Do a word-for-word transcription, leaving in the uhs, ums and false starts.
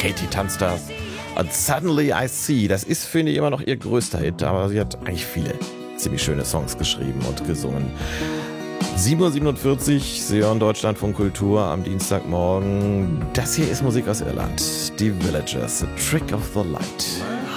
Katie tanzt das. Und Suddenly I See, das ist, finde ich, immer noch ihr größter Hit, aber sie hat eigentlich viele ziemlich schöne Songs geschrieben und gesungen. sieben Uhr siebenundvierzig, Sie hören Deutschlandfunk Kultur am Dienstagmorgen. Das hier ist Musik aus Irland. Die Villagers, The Trick of the Light.